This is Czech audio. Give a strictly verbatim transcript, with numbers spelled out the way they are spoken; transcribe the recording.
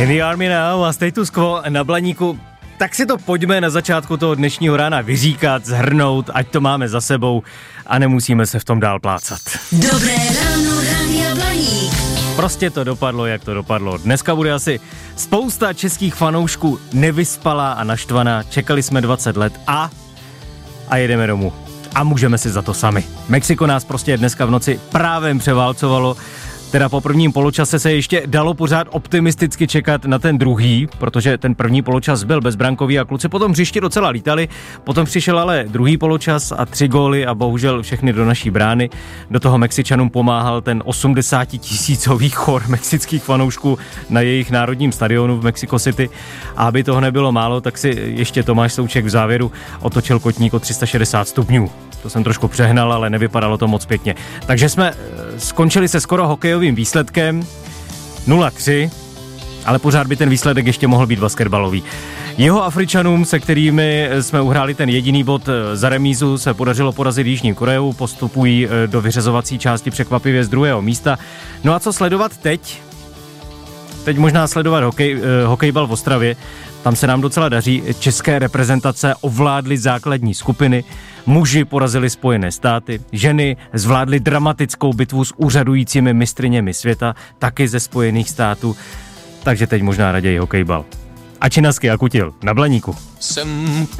In the Army Now a status quo na Blaníku. Tak si to pojďme na začátku toho dnešního rána vyříkat, zhrnout, ať to máme za sebou a nemusíme se v tom dál plácat. Dobré ráno, Rádia Blaník. Prostě to dopadlo, jak to dopadlo. Dneska bude asi spousta českých fanoušků nevyspalá a naštvaná. Čekali jsme dvacet let a a jedeme domů. A můžeme si za to sami. Mexiko nás prostě dneska v noci právem převálcovalo. Teda po prvním poločase se ještě dalo pořád optimisticky čekat na ten druhý, protože ten první poločas byl bezbrankový a kluci potom hřiště docela lítali. Potom přišel ale druhý poločas a tři góly a bohužel všechny do naší brány. Do toho Mexičanům pomáhal ten osmdesátitisícový chor mexických fanoušků na jejich národním stadionu v Mexico City. A aby toho nebylo málo, tak si ještě Tomáš Souček v závěru otočil kotník o tři sta šedesát stupňů. To jsem trošku přehnal, ale nevypadalo to moc pěkně. Takže jsme skončili se skoro hokejovým výsledkem nula tři, ale pořád by ten výsledek ještě mohl být basketbalový. Jeho Afričanům, se kterými jsme uhráli ten jediný bod za remízu, se podařilo porazit Jižní Koreu, postupují do vyřazovací části překvapivě z druhého místa. No a co sledovat teď? Teď možná sledovat hokej, hokejbal v Ostravě. Tam se nám docela daří. České reprezentace ovládly základní skupiny, muži porazili Spojené státy, ženy zvládly dramatickou bitvu s úřadujícími mistryněmi světa, taky ze Spojených států. Takže teď možná raději hokejbal. A Činasky a Kutil na Blaníku. Jsem